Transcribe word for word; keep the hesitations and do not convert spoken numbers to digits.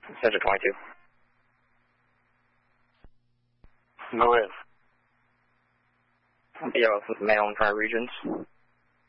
Center twenty-two. Go ahead. Yeah, this is Mail in Tri-Regions.